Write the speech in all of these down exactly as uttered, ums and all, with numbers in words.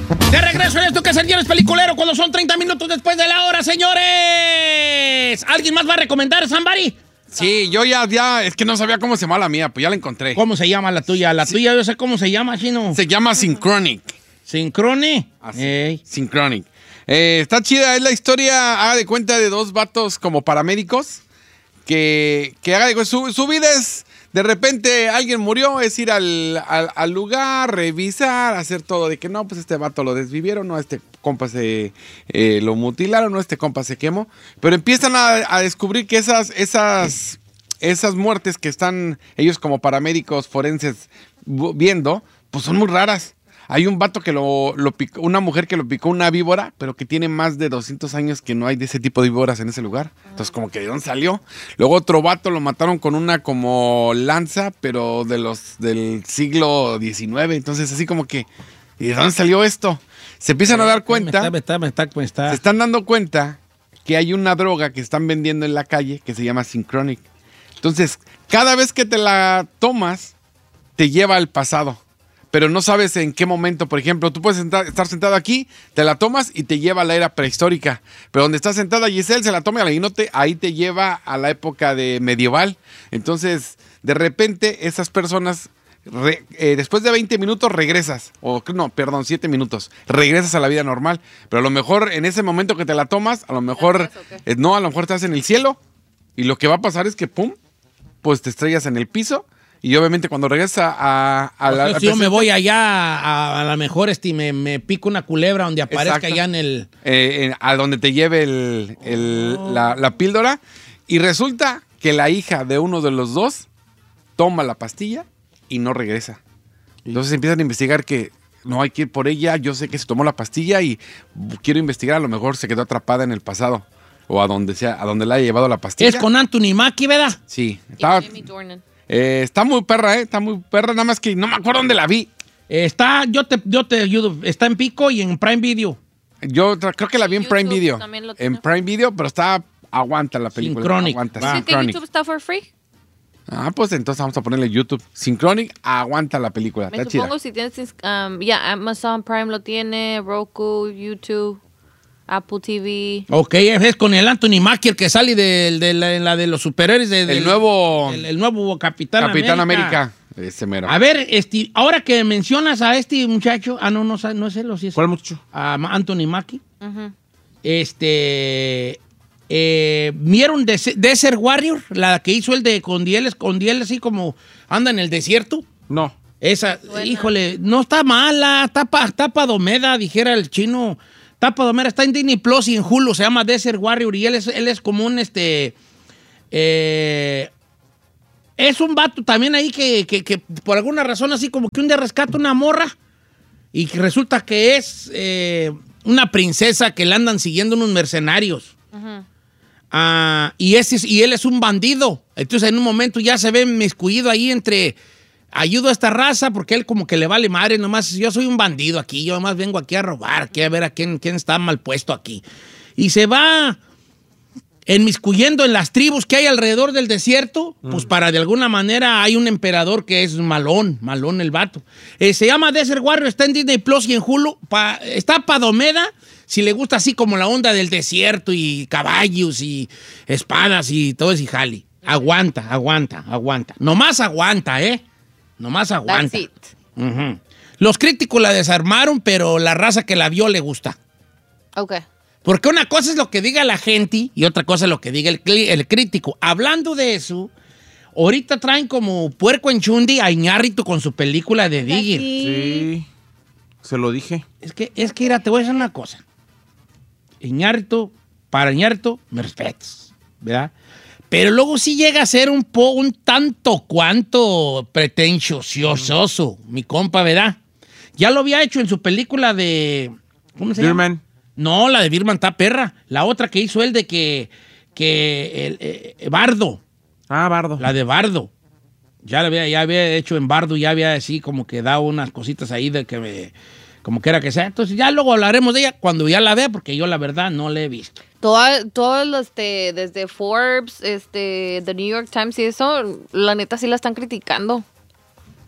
De regreso en esto que es el Viernes Peliculero cuando son treinta minutos después de la hora, señores. ¿Alguien más va a recomendar, Somebody? Sí, yo ya, ya, es que no sabía cómo se llama la mía, pues ya la encontré. ¿Cómo se llama la tuya? La sí. tuya yo sé cómo se llama, Chino. Se llama Synchronic. ¿Synchronic? Así, Synchronic. Eh, está chida, es la historia, haga de cuenta, de dos vatos como paramédicos que, que haga de cuenta, su, su vida es... De repente alguien murió, es ir al, al, al lugar, revisar, hacer todo. De que no, pues este vato lo desvivieron, no, este compa se eh, lo mutilaron, no, este compa se quemó. Pero empiezan a, a descubrir que esas, esas, esas muertes que están ellos como paramédicos forenses viendo, pues son muy raras. Hay un vato que lo, lo picó, una mujer que lo picó una víbora, pero que tiene más de doscientos años que no hay de ese tipo de víboras en ese lugar. Entonces, como que ¿de dónde salió? Luego otro vato lo mataron con una como lanza, pero de los del siglo diecinueve. Entonces, así como que, ¿y de dónde salió esto? Se empiezan a dar cuenta, me está, me está, me está, me está. se están dando cuenta que hay una droga que están vendiendo en la calle que se llama Synchronic. Entonces, cada vez que te la tomas, te lleva al pasado. Pero no sabes en qué momento. Por ejemplo, tú puedes sentar, estar sentado aquí, te la tomas y te lleva a la era prehistórica. Pero donde está sentada Giselle, se la toma y no te, ahí te lleva a la época de medieval. Entonces, de repente, esas personas, re, eh, después de veinte minutos, regresas. O no, perdón, siete minutos. Regresas a la vida normal. Pero a lo mejor en ese momento que te la tomas, a lo mejor, eh, no, a lo mejor estás en el cielo. Y lo que va a pasar es que, pum, pues te estrellas en el piso. Y obviamente cuando regresa a, a la... Pues si yo me voy allá, a, a lo mejor este, me, me pico una culebra donde aparezca. Exacto. Allá en el... Eh, en, a donde te lleve el, el, oh. la, la píldora. Y resulta que la hija de uno de los dos toma la pastilla y no regresa. Entonces empiezan a investigar que no hay que ir por ella. Yo sé que se tomó la pastilla y quiero investigar. A lo mejor se quedó atrapada en el pasado. O a donde sea, a donde la haya llevado la pastilla. Es con Anthony Mackie, ¿verdad? Sí. Estaba, y Jamie Dornan. Eh, está muy perra, ¿eh? Está muy perra, nada más que no me acuerdo dónde la vi. Eh, está, yo te, yo te ayudo, está en Pico y en Prime Video. Yo creo que la vi en YouTube, Prime Video. En Prime Video, pero está, aguanta la película. Synchronic. Aguanta, ¿Sí que YouTube está for free? Ah, pues entonces vamos a ponerle YouTube. Synchronic, aguanta la película. Me está supongo chida. Si tienes, um, ya, yeah, Amazon Prime lo tiene, Roku, YouTube, Apple T V. Ok, es con el Anthony Mackie, el que sale de, de, la, la de los superhéroes. De, el, del, nuevo, el, el nuevo Capitán, Capitán América. América. Ese mero. A ver, este, ahora que mencionas a este muchacho, ah, no, no, no sé lo si es. ¿Cuál muchacho? A Anthony Mackie. Uh-huh. Este, eh, ¿vieron Desert Warrior? La que hizo el de con Diel, con Diel así como anda en el desierto. No. Esa, Buena. híjole, no está mala, está pa, está padomeda, dijera el chino. Tapa Domera está en Disney Plus y en Hulu, se llama Desert Warrior y él es, él es como un, este, eh, es un vato también ahí que, que, que por alguna razón así como que un día rescata una morra y que resulta que es eh, una princesa que la andan siguiendo unos mercenarios. Uh-huh. uh, y, ese, y él es un bandido, entonces en un momento ya se ve inmiscuido ahí entre... Ayudo a esta raza porque él como que le vale madre, nomás yo soy un bandido aquí, yo nomás vengo aquí a robar, aquí a ver a quién, quién está mal puesto aquí. Y se va enmiscuyendo en las tribus que hay alrededor del desierto, mm. pues para de alguna manera hay un emperador que es malón, malón el vato. Eh, se llama Desert Warrior, está en Disney Plus y en Hulu, pa, está Padomeda, si le gusta así como la onda del desierto y caballos y espadas y todo ese jali. Aguanta, aguanta, aguanta. Nomás aguanta, ¿eh? Nomás aguanta. Uh-huh. Los críticos la desarmaron, pero la raza que la vio le gusta. Ok. Porque una cosa es lo que diga la gente y otra cosa es lo que diga el, el crítico. Hablando de eso, ahorita traen como puerco en chundi a Iñárritu con su película de Digger. Sí, se lo dije. Es que, es que, mira, te voy a decir una cosa. Iñárritu, para Iñárritu, me respetas, ¿verdad? Pero luego sí llega a ser un po, un tanto cuanto pretencioso, mm. mi compa, ¿verdad? Ya lo había hecho en su película de... ¿Cómo se Birdman. llama? No, la de Birdman está perra. La otra que hizo él de que... que el, eh, Bardo. Ah, Bardo. La de Bardo. Ya la había, ya había hecho en Bardo, ya había así como que dado unas cositas ahí de que me... como quiera que sea. Entonces ya luego hablaremos de ella cuando ya la vea, porque yo la verdad no la he visto. Todos todo los, este, desde Forbes, este, The New York Times y eso, la neta sí la están criticando.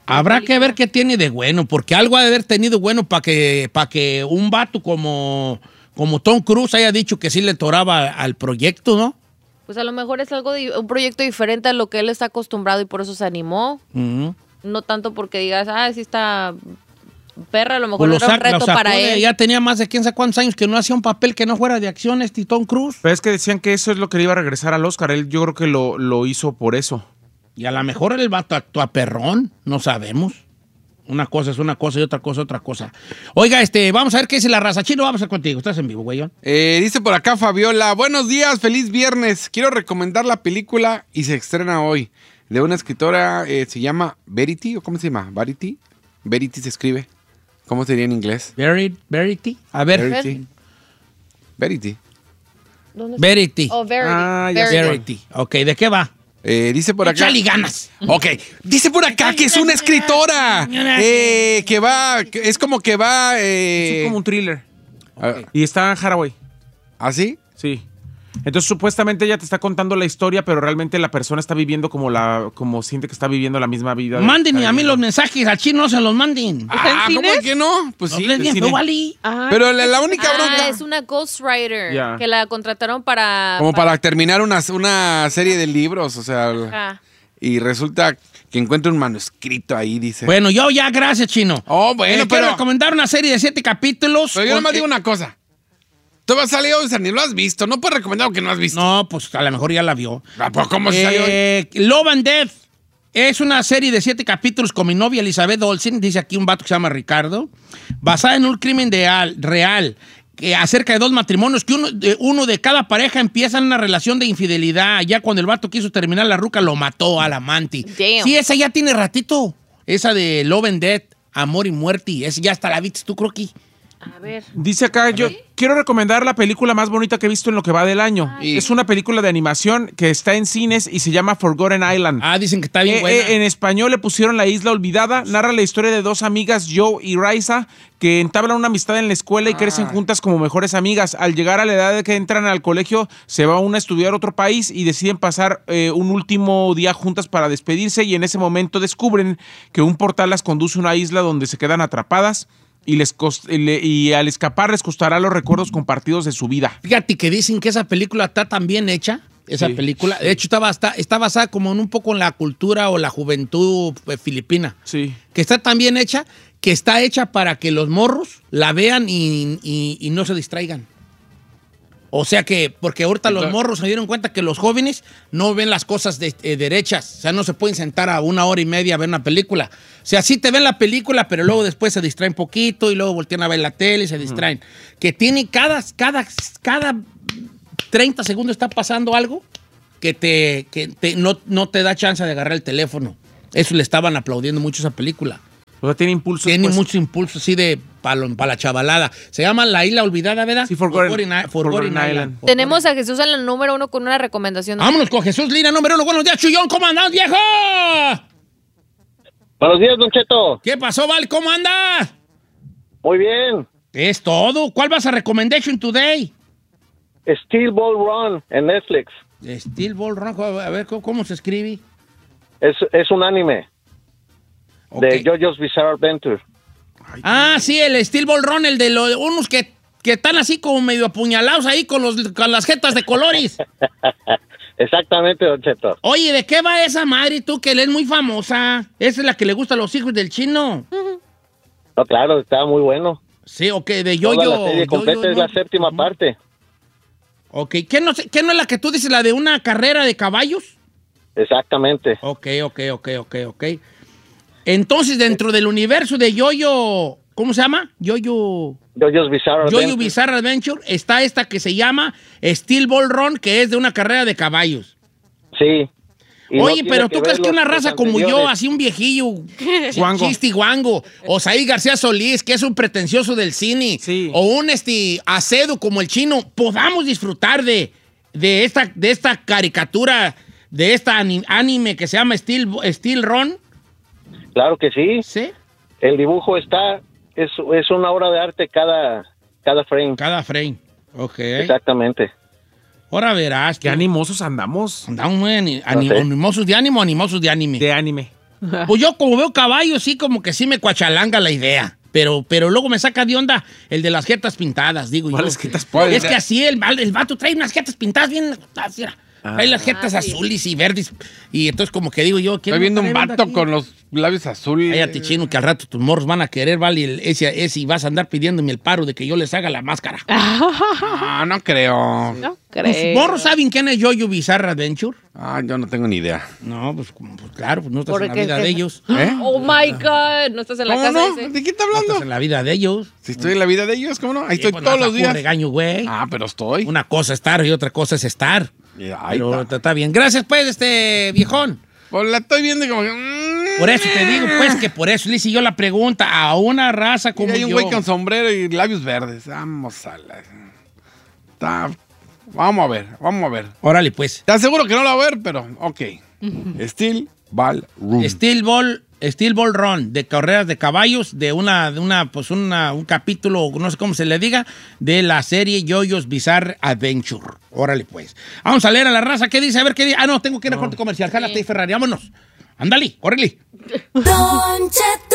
Habrá que ver qué tiene de bueno, porque algo ha de haber tenido bueno para que, para que un vato como, como Tom Cruise haya dicho que sí le toraba al proyecto, ¿no? Pues a lo mejor es algo de, un proyecto diferente a lo que él está acostumbrado y por eso se animó. Uh-huh. No tanto porque digas, ah, sí está perra, a lo mejor Pues era un sac- reto para de- él. Ya tenía más de quién sabe cuántos años que no hacía un papel que no fuera de acción este Tom Cruise. Pero es que decían que eso es lo que le iba a regresar al Oscar. Él yo creo que lo, lo hizo por eso. Y a lo mejor el vato actúa perrón, no sabemos. Una cosa es una cosa y otra cosa otra cosa. Oiga, este, vamos a ver qué dice la raza. Chino, vamos a ir contigo. Estás en vivo, güeyón. Eh, dice por acá Fabiola, buenos días, feliz viernes. Quiero recomendar la película y se estrena hoy. De una escritora, eh, se llama Verity, ¿o cómo se llama? Verity. Verity se escribe. ¿Cómo sería en inglés? Verity, Verity. A ver, Verity. Verity. ¿Dónde está? Verity. Oh, Verity. Ah, ya sé. Verity. Verity. Ok, ¿de qué va? Eh, dice por acá. Échale ganas. Ok, dice por acá que es una escritora. Eh, que va, que es como que va. Eh, Es como un thriller. ah, Y está en Haraway. ¿Así? Sí. Entonces supuestamente ella te está contando la historia, pero realmente la persona está viviendo como la, como siente que está viviendo la misma vida. Manden a mí los mensajes, al chino no se los manden. Ah, en ¿cómo cines? que no? Pues No sí. les de bien cine. feo, Ali. Ah, Pero la, la única ah, bronca. es una ghostwriter Ya. que la contrataron para... Como para terminar una, una serie de libros, o sea. Ajá. Y resulta que encuentra un manuscrito ahí, dice. Bueno, yo ya, gracias, chino. Oh, bueno, Eh, quiero pero. recomendar una serie de siete capítulos. Pero yo nomás con- digo una cosa. Tú vas a salir hoy, ni lo has visto. No puedes recomendar lo que no has visto. No, pues a lo mejor ya la vio. Ah, pues, ¿cómo se salió hoy? Eh, Love and Death es una serie de siete capítulos con mi novia Elizabeth Olsen, dice aquí un vato que se llama Ricardo, basada en un crimen de al- real, que acerca de dos matrimonios, que uno de, uno de cada pareja empieza en una relación de infidelidad. Ya cuando el vato quiso terminar la ruca, lo mató al amante. Damn. Sí, esa ya tiene ratito. Esa de Love and Death, Amor y Muerte. Esa ya hasta la viste tú, Croqui. A ver. Dice acá, yo quiero recomendar la película más bonita que he visto en lo que va del año. Ay. Es una película de animación que está en cines y se llama Forgotten Island. Ah, dicen que está bien Eh, buena. eh, en español le pusieron La Isla Olvidada. Narra la historia de dos amigas, Joe y Raisa, que entablan una amistad en la escuela y crecen juntas como mejores amigas. Al llegar a la edad de que entran al colegio, se va una a estudiar a otro país y deciden pasar eh, un último día juntas para despedirse, y en ese momento descubren que un portal las conduce a una isla donde se quedan atrapadas y, les cost- y le- y al escapar les costará los recuerdos compartidos de su vida. Fíjate que dicen que esa película está tan bien hecha, esa Sí. película. De hecho, está, basta- está basada como en un poco en la cultura o la juventud eh, filipina. Sí. Que está tan bien hecha, que está hecha para que los morros la vean y, y- y no se distraigan. O sea que, porque ahorita los Entonces- morros se dieron cuenta que los jóvenes no ven las cosas de- eh, derechas. O sea, no se pueden sentar a una hora y media a ver una película. O sea, sí te ven la película, pero luego después se distraen poquito y luego voltean a ver la tele y se distraen. Que tiene cada, cada, cada treinta segundos está pasando algo que, te, que te- no, no te da chance de agarrar el teléfono. Eso le estaban aplaudiendo mucho esa película. O sea, tiene impulsos. Tiene pues. mucho impulso así de para la chavalada. Se llama La Isla Olvidada, ¿verdad? Sí, Forgotten- Forgotten- Forgotten Forgotten Island. Island. Tenemos a Jesús en la número uno con una recomendación. Vámonos con Jesús Lira, número uno. Buenos días, Chuyón. ¿Cómo andas, viejo? Buenos días, Don Cheto. ¿Qué pasó, Val? ¿Cómo andas? Muy bien. Es todo. ¿Cuál vas a recommendation today? Steel Ball Run en Netflix. Steel Ball Run. A ver, ¿cómo, cómo se escribe? Es, es un anime Ok. de JoJo's Bizarre Adventure. Ah, sí, el Steel Ball Run, el de los, unos que, que están así como medio apuñalados ahí con, los, con las jetas de colores. Exactamente, Don Cheto. Oye, ¿de qué va esa madre tú que le es muy famosa? Esa es la que le gusta a los hijos del chino. No, claro, está muy bueno. Sí, ok, de Toda yo-yo. la serie completa yo-yo, es no. la séptima parte. Ok, ¿qué no, sé- ¿qué no es la que tú dices, la de una carrera de caballos? Exactamente. Ok, ok, ok, ok, ok. Entonces, dentro del universo de Yo-Yo, ¿cómo se llama? Yo-Yo... JoJo's Bizarre Yo-Yo Adventure. Bizarre Adventure, está esta que se llama Steel Ball Run, que es de una carrera de caballos. Sí. Y no Oye, tiene pero tú ver crees que los- una los raza como yo, anteriores. así un viejillo, Guango. chiste guango, o Saí García Solís, que es un pretencioso del cine, Sí. o un este, acedo como el chino, podamos disfrutar de, de, esta, de esta caricatura, de esta ani- anime que se llama Steel, Steel Run? Claro que sí. ¿Sí? El dibujo está... Es, es una obra de arte cada, cada frame. Cada frame. Ok. Exactamente. Ahora verás. Qué tú. animosos andamos Andamos muy ani- No sé. animosos de ánimo, animosos de anime. de anime. Pues yo como veo caballos, sí, como que sí me cuachalanga la idea. Pero, pero luego me saca de onda el de las jetas pintadas, digo yo. ¿Cuáles jetas pintadas? Es que así el, el vato trae unas jetas pintadas bien... Así, Ah. trae las jetas Ah, sí. azules y verdes. Y entonces como que digo yo... ¿quién Estoy me viendo un trae onda vato aquí? con los labios azules. Cállate, chino, que al rato tus morros van a querer, vale, el- ese, ese y vas a andar pidiéndome el paro de que yo les haga la máscara. Ah, no creo. No ¿Tus creo. morros saben quién es Yo-Yo Bizarre Adventure? Ah, yo no tengo ni idea. No, pues, como- pues claro, pues no estás en la Porque vida es que- de ellos. ¿Eh? Oh my God. ¿No estás en la ¿Cómo casa no? ese? ¿De qué está No estás hablando? en la vida de ellos. Si estoy en la vida de ellos, ¿cómo no? Ahí Sí, estoy pues, todos no los sacó un días. regaño, güey. Ah, pero estoy. Una cosa es estar y otra cosa es estar. Y ahí Pero está. está bien. Gracias, pues, este viejón. Pues la estoy viendo y como que... mm. Por eso te digo, pues, que por eso le hice yo la pregunta a una raza como Mira, hay un yo. güey con sombrero y labios verdes. Vamos a la... Está... Vamos a ver, vamos a ver. Órale, pues. Te aseguro que no la voy a ver, pero ok. Steel Ball Room. Steel Ball, Steel Ball Run, de carreras de caballos, de una, de una, pues una, un capítulo, no sé cómo se le diga, de la serie Yo-Yo's Bizarre Adventure. Órale, pues. Vamos a leer a la raza. ¿Qué dice? A ver qué dice. Ah, no, tengo que ir a corte comercial. Jálate, Ferrari, vámonos. Ándale, córrele. Don Cheto.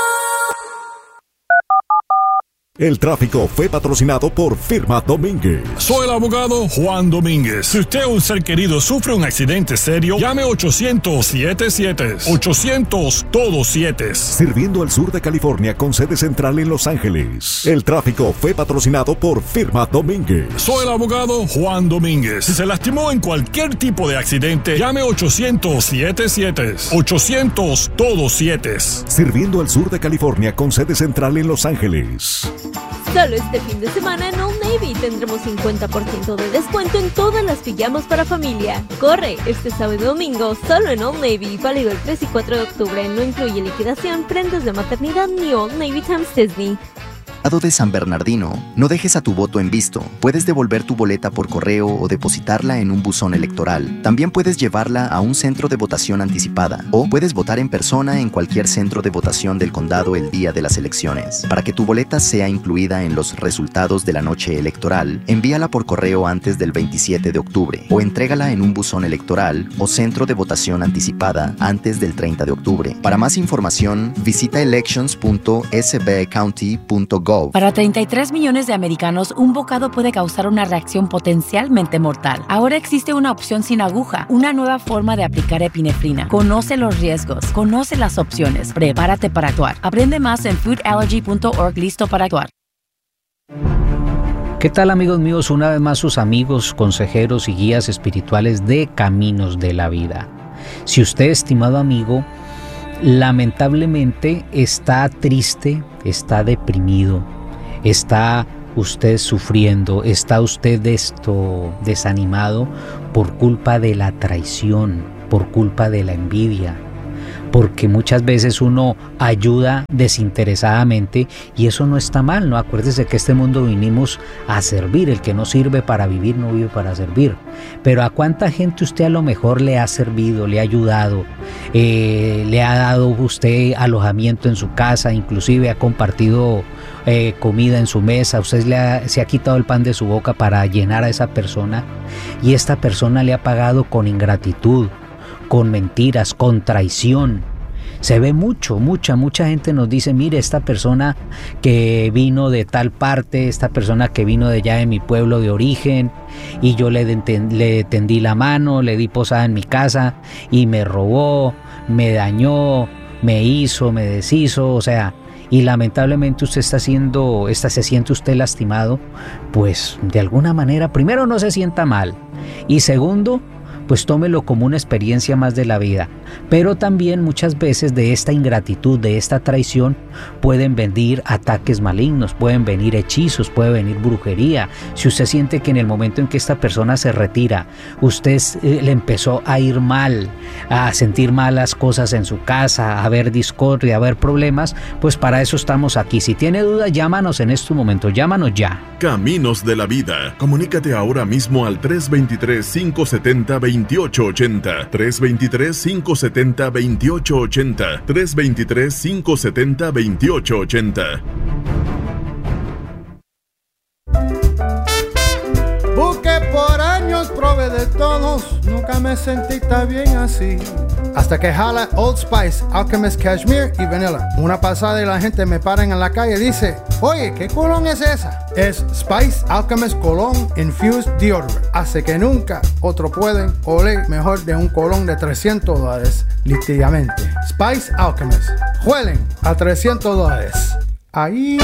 El tráfico fue patrocinado por Firma Domínguez. Soy el abogado Juan Domínguez. Si usted o un ser querido sufre un accidente serio, llame ochocientos siete siete. ochocientos todos siete. Sirviendo al sur de California con sede central en Los Ángeles. El tráfico fue patrocinado por Firma Domínguez. Soy el abogado Juan Domínguez. Si se lastimó en cualquier tipo de accidente, llame ochocientos siete siete. ochocientos todos siete. Sirviendo al sur de California con sede central en Los Ángeles. Solo este fin de semana en Old Navy tendremos cincuenta por ciento de descuento en todas las pijamas para familia. Corre, este sábado y domingo, solo en Old Navy, válido el tres y cuatro de octubre. No incluye liquidación, prendas de maternidad ni Old Navy Times Disney. De San Bernardino, no dejes a tu voto en visto. Puedes devolver tu boleta por correo o depositarla en un buzón electoral. También puedes llevarla a un centro de votación anticipada o puedes votar en persona en cualquier centro de votación del condado el día de las elecciones. Para que tu boleta sea incluida en los resultados de la noche electoral, envíala por correo antes del veintisiete de octubre o entrégala en un buzón electoral o centro de votación anticipada antes del treinta de octubre. Para más información, visita elections punto s b county punto gov. Para treinta y tres millones de americanos, un bocado puede causar una reacción potencialmente mortal. Ahora existe una opción sin aguja, una nueva forma de aplicar epinefrina. Conoce los riesgos, conoce las opciones, prepárate para actuar. Aprende más en food allergy punto org, listo para actuar. ¿Qué tal, amigos míos? Una vez más sus amigos, consejeros y guías espirituales de Caminos de la Vida. Si usted, estimado amigo, lamentablemente está triste, está deprimido, está usted sufriendo, está usted esto desanimado por culpa de la traición, por culpa de la envidia, porque muchas veces uno ayuda desinteresadamente y eso no está mal, ¿no? Acuérdese que este mundo vinimos a servir, el que no sirve para vivir no vive para servir. Pero ¿a cuánta gente usted a lo mejor le ha servido, le ha ayudado, eh, le ha dado usted alojamiento en su casa, inclusive ha compartido eh, comida en su mesa, usted le ha, se ha quitado el pan de su boca para llenar a esa persona y esta persona le ha pagado con ingratitud, con mentiras, con traición? Se ve mucho, mucha, mucha gente nos dice, mire, esta persona que vino de tal parte, esta persona que vino de allá de mi pueblo de origen, y yo le, deten, le tendí la mano, le di posada en mi casa, y me robó, me dañó, me hizo, me deshizo, o sea, y lamentablemente usted está haciendo, está, se siente usted lastimado, pues de alguna manera, primero no se sienta mal, y segundo, pues tómelo como una experiencia más de la vida. Pero también muchas veces de esta ingratitud, de esta traición, pueden venir ataques malignos, pueden venir hechizos, puede venir brujería. Si usted siente que en el momento en que esta persona se retira, usted eh, le empezó a ir mal, a sentir malas cosas en su casa, a ver discordia, a ver problemas, pues para eso estamos aquí. Si tiene dudas, llámanos en este momento, llámanos ya. Caminos de la Vida. Comunícate ahora mismo al tres dos tres, cinco siete cero, dos ocho ocho cero. tres dos tres, cinco siete cero, dos ocho ocho cero. tres dos tres, cinco siete cero, dos ocho ocho cero. Busque por años, prove de todos, no nunca me sentí tan bien así. Hasta que jala Old Spice, Alchemist Cashmere y Vanilla. Una pasada y la gente me para en la calle y dice, oye, ¿qué colón es esa? Es Spice Alchemist Cologne Infused Deodorant. Hace que nunca otro pueden oler mejor de un colón de trescientos dólares, literalmente. Spice Alchemist. Huelen a trescientos dólares. Ahí...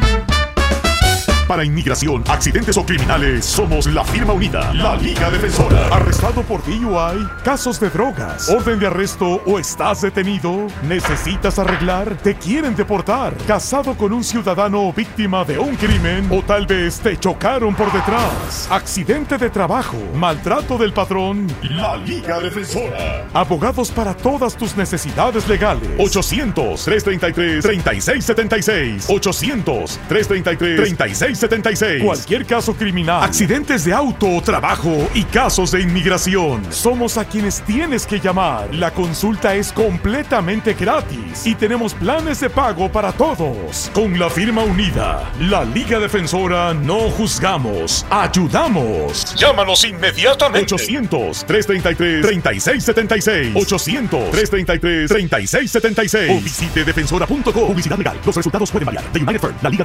Para inmigración, accidentes o criminales, somos la firma unida, la Liga Defensora. ¿Arrestado por D U I? ¿Casos de drogas? ¿Orden de arresto o estás detenido? ¿Necesitas arreglar? ¿Te quieren deportar? ¿Casado con un ciudadano víctima de un crimen? ¿O tal vez te chocaron por detrás? ¿Accidente de trabajo? ¿Maltrato del patrón? La Liga Defensora. Abogados para todas tus necesidades legales. ochocientos, tres treinta y tres, treinta y seis setenta y seis. ochocientos, tres treinta y tres, treinta y seis setenta y seis. Cualquier caso criminal, accidentes de auto o trabajo y casos de inmigración. Somos a quienes tienes que llamar. La consulta es completamente gratis y tenemos planes de pago para todos. Con la firma unida, la Liga Defensora, no juzgamos, ayudamos. Llámanos inmediatamente. ochocientos, tres treinta y tres, treinta y seis setenta y seis. ochocientos, tres treinta y tres, treinta y seis setenta y seis. O visite defensora punto com. Publicidad legal. Los resultados pueden variar. The United Firm, la Liga